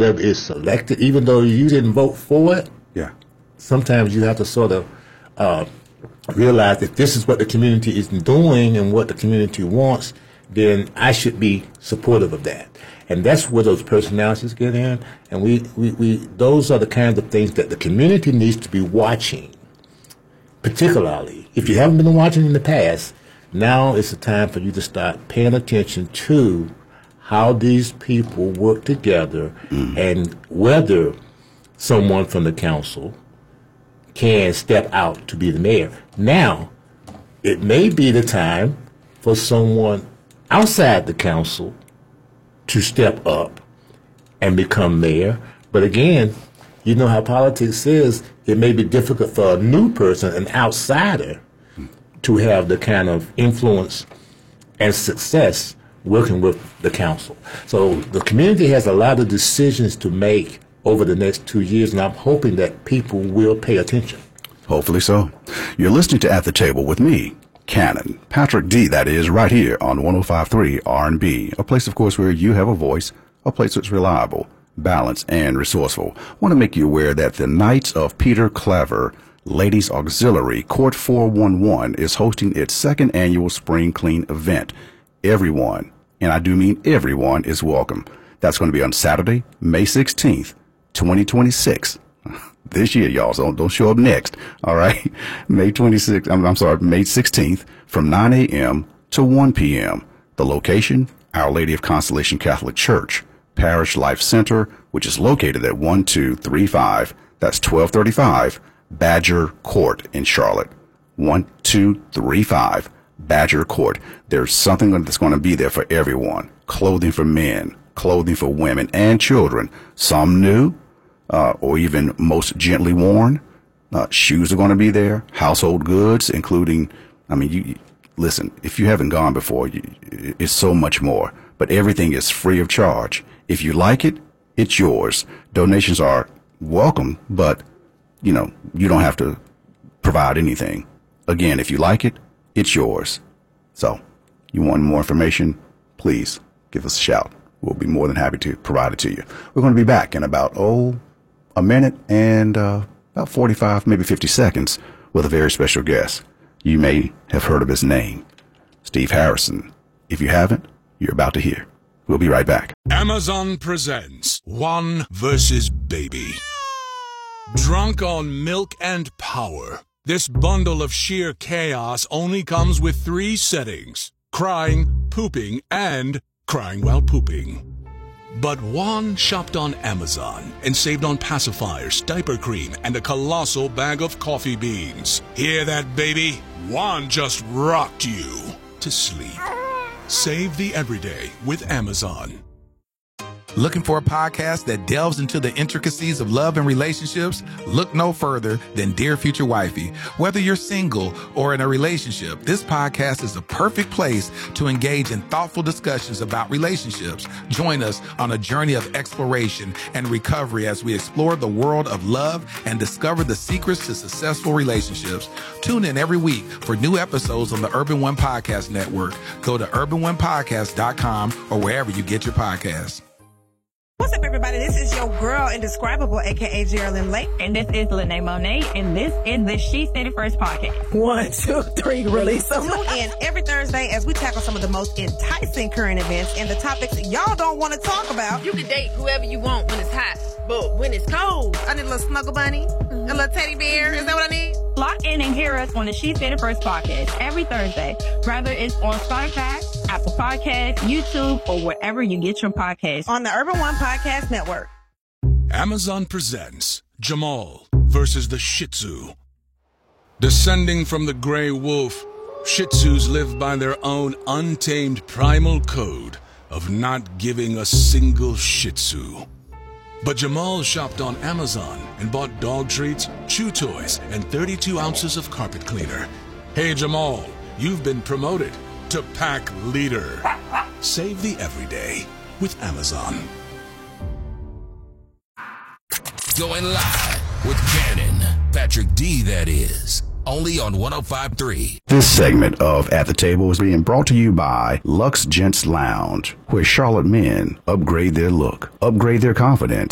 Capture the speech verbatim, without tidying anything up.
whatever is selected, even though you didn't vote for it. Yeah. Sometimes you have to sort of uh, realize that this is what the community is doing and what the community wants, then I should be supportive of that. And that's where those personalities get in. And we, we, we those are the kinds of things that the community needs to be watching, particularly. If you haven't been watching in the past, now is the time for you to start paying attention to how these people work together mm. and whether someone from the council can step out to be the mayor. Now, it may be the time for someone outside the council to step up and become mayor. But again, you know how politics is. It may be difficult for a new person, an outsider, to have the kind of influence and success working with the council. So the community has a lot of decisions to make over the next two years, and I'm hoping that people will pay attention. Hopefully so. You're listening to At the Table with me, Cannon, Patrick D, that is, right here on one oh five point three R and B, a place, of course, where you have a voice, a place that's reliable, balanced, and resourceful. I want to make you aware that the Knights of Peter Claver Ladies Auxiliary Court four one one is hosting its second annual Spring Clean event. Everyone, and I do mean everyone, is welcome. That's going to be on Saturday, May sixteenth, twenty twenty-six. This year, y'all, so don't, don't show up next. All right. May twenty-sixth, I'm, I'm sorry, May sixteenth from nine a.m. to one p.m. The location, Our Lady of Consolation Catholic Church, Parish Life Center, which is located at one two three five, that's twelve thirty-five, Badger Court in Charlotte. one two three five, Badger Court. There's something that's going to be there for everyone. Clothing for men, clothing for women and children, some new, Uh, or even most gently worn. Uh, shoes are going to be there. Household goods, including, I mean, you, you listen, if you haven't gone before, you, it's so much more. But everything is free of charge. If you like it, it's yours. Donations are welcome, but, you know, you don't have to provide anything. Again, if you like it, it's yours. So, you want more information, please give us a shout. We'll be more than happy to provide it to you. We're going to be back in about, oh, a minute and uh, about forty-five, maybe fifty seconds with a very special guest. You may have heard of his name, Steve Harrison. If you haven't, you're about to hear. We'll be right back. Amazon presents One versus Baby. Drunk on milk and power, this bundle of sheer chaos only comes with three settings: crying, pooping, and crying while pooping. But Juan shopped on Amazon and saved on pacifiers, diaper cream, and a colossal bag of coffee beans. Hear that, baby? Juan just rocked you to sleep. Save the everyday with Amazon. Looking for a podcast that delves into the intricacies of love and relationships? Look no further than Dear Future Wifey. Whether you're single or in a relationship, this podcast is the perfect place to engage in thoughtful discussions about relationships. Join us on a journey of exploration and recovery as we explore the world of love and discover the secrets to successful relationships. Tune in every week for new episodes on the Urban One Podcast Network. Go to urban one podcast dot com or wherever you get your podcasts. What's up, everybody? This is your girl, Indescribable, a k a. Geraldine Lake. And this is Lene Monet, and this is the She Said It First podcast. One, two, three, release them. Tune in every Thursday as we tackle some of the most enticing current events and the topics y'all don't want to talk about. You can date whoever you want when it's hot, but when it's cold, I need a little snuggle bunny, mm-hmm. a little teddy bear. Is that what I need? Lock in and hear us on the She Said It First podcast every Thursday, whether it's on Spotify, Apple Podcasts, YouTube, or wherever you get your podcasts. On the Urban One Podcast Network. Amazon presents Jamal versus the Shih Tzu. Descending from the gray wolf, Shih Tzus live by their own untamed primal code of not giving a single Shih Tzu. But Jamal shopped on Amazon and bought dog treats, chew toys, and thirty-two ounces of carpet cleaner. Hey, Jamal, you've been promoted to pack leader. Save the everyday with Amazon. Going live with Cannon, Patrick D, that is. Only on one oh five point three. This segment of At the Table is being brought to you by Lux Gents Lounge, where Charlotte men upgrade their look, upgrade their confidence,